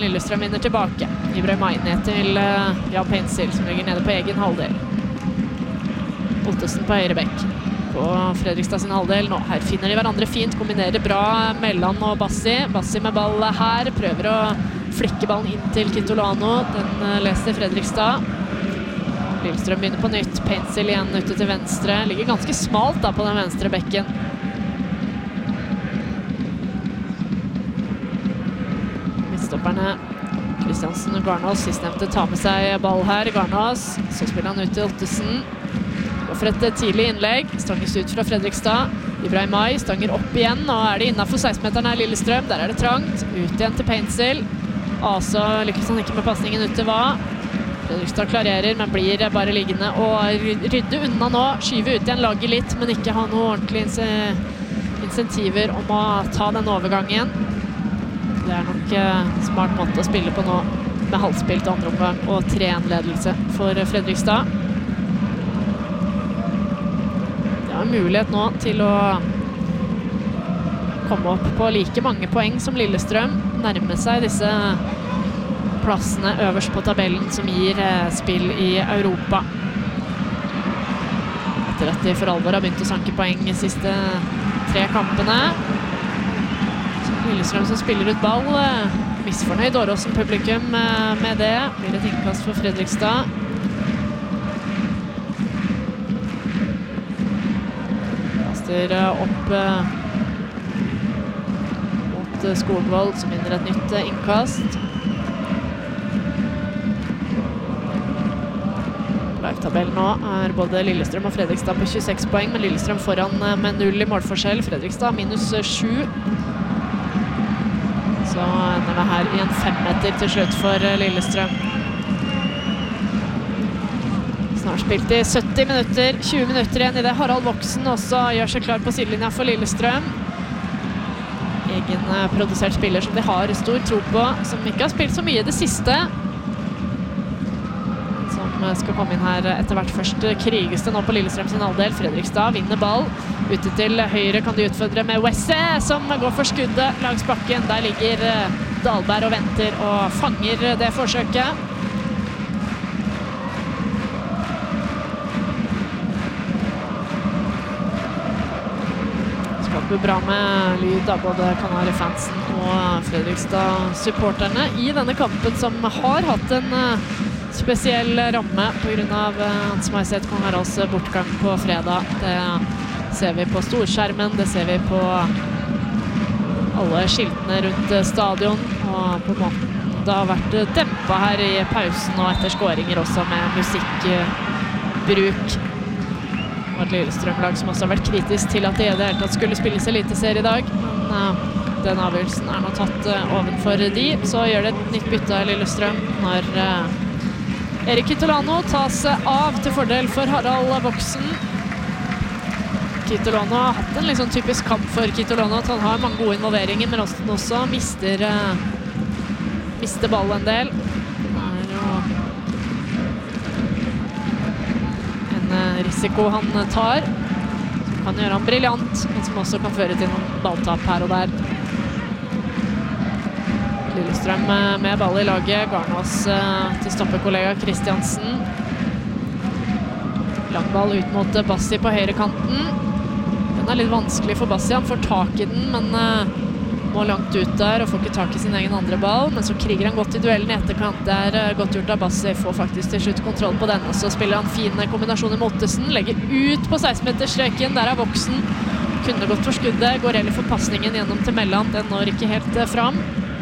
Lillestrøm vinner tilbake. Ibrahimai ned til Jan Pencil, som ligger nede på egen halvdel. Ottesen på høyre bekk på Fredrikstad sin halvdel nå. Her finner de hverandre fint, kombinerer bra Melland og Bassi. Bassi med ball her, prøver å flikke ballen inn til Kitolano. Den leser Fredrikstad. Lillestrøm begynner på nytt. Pencil igjen ute til venstre. Ligger ganske smalt da på den venstre bekken. Midtstopperne Kristiansen og Garnås. Sistnevnte tar med seg ball her. Garnås. Så spiller han ut til Ottesen. Går for et tidlig innlegg. Stanges ut fra Fredrikstad. Ibrahimai stanger opp igjen. Nå er det innenfor 16-meteren her Lillestrøm. Der er det trangt. Ut igjen til Pencil. Asa lykkes han ikke med passningen ut til hva. Fredrikstad klarerer, men blir bare liggende og rydde unna nå. Skyve ut igjen laget litt, men ikke ha noe ordentlig insentiver om å ta den overgangen. Det er nok smart måte å spille på nå, med halvspilt andre omgang og 3-1-ledelse for Fredrikstad. Det har mulighet nå til å komme opp på like mange poeng som Lillestrøm, nærme seg disse plassene øverst på tabellen som gir spill i Europa. Etter at de for alvor har begynt å sanke poeng i siste 3 kampene. Lillestrøm som spiller ut ball. Misfornøyd Åråsen publikum med det. Blir et innkast for Fredrikstad. Kaster opp mot Skogvold, som vinner et nytt innkast. Tabellen nå er både Lillestrøm og Fredrikstad på 26 poeng, men Lillestrøm foran med 0 i målforskjell. Fredrikstad minus 7. Så ender det her i en 5-meter til slutt for Lillestrøm. Snart spilt i 70 minutter, 20 minutter igjen i det. Harald Voksen også gjør seg klar på sidelinja for Lillestrøm. Egen produsert spiller som de har stor tro på, som ikke har spilt så mye det siste. Skal komme inn her etter hvert. Først kriges det nå på Lillestrøm sin halvdel. Fredrikstad vinner ball. Ute til høyre kan de utfordre med Wesse, som går for skuddet langs bakken. Der ligger Dahlberg og venter og fanger det forsøket. Skaper bra med lyd av både Kanari-fansen og Fredrikstad-supporterne i denne kampen, som har hatt en spesiell ramme på grunn av Hans Majestet Kong Haralds bortgang på fredag. Det ser vi på storskjermen, det ser vi på alle skiltene rundt stadion, og på måten det har vært dempet her i pausen og etter skåringer også med musikkbruk. Og et Lillestrøm-lag som også har vært kritisk til at de i det hele tatt skulle spilles eliteserie i dag, men den avgjørelsen er nå tatt ovenfor de, så gjør det et nytt bytte av Lillestrøm når Erik Kitolano tas av til fordel for Harald Voksen. Kitolano har hatt en litt sånn typisk kamp for Kitolano, at han har mange gode involveringer, men også mister ball en del. Det er jo en risiko han tar, som kan gjøre han briljant, men som også kan føre til noen balltap her og der. Lillestrøm med ball i laget. Garnås til stoppekollega Kristiansen. Lang ball ut mot Bassi på høyre kanten. Den er litt vanskelig for Bassi. Han får tak i den, men må langt ut der og får ikke tak i sin egen andre ball. Men så kriger han godt i duellen i etterkant. Det er godt gjort av Bassi. Får faktisk til slutt kontroll på den. Og så spiller han fine kombinasjoner med Ottesen. Legger ut på 16-meterstreken. Der er Voksen. Kunne gått for skuddet. Går heller for passningen gjennom til Melland. Den når ikke helt fram.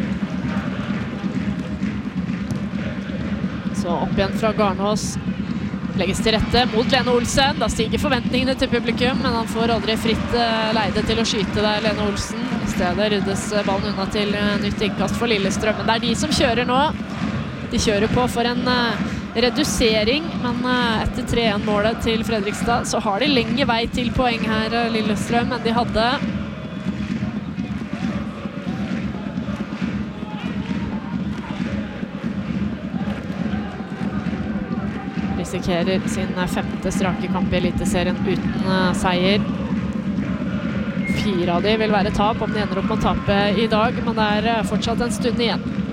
Så opp igjen fra Garnås, legges til rette mot Lene Olsen. Da stiger forventningene til publikum, men han får aldri fritt leide til å skyte der, Lene Olsen. I stedet ryddes ballen unna til nytt innkast for Lillestrøm. Men det er de som kjører nå. De kjører på for en redusering, men etter 3-1-målet til Fredrikstad så har de lenge vei til poeng her, Lillestrøm, enn de hadde. Risikerer sin 5. strake kamp i eliteserien uten seier. 4 av de vil være tap om de ender opp med å tape i dag, men det er fortsatt en stund igjen.